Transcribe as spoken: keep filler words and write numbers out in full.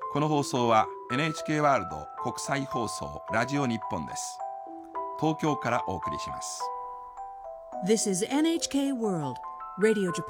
この放送は エヌエイチケー ワールド国際放送ラジオ日本です。東京からお送りします。 This is エヌエイチケー World Radio Japan